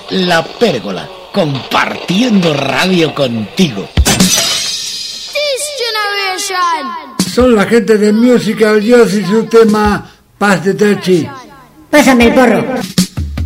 La Pérgola, compartiendo radio contigo. Son la gente de Musical Youth y su tema Paz de Techi. Pásame el porro.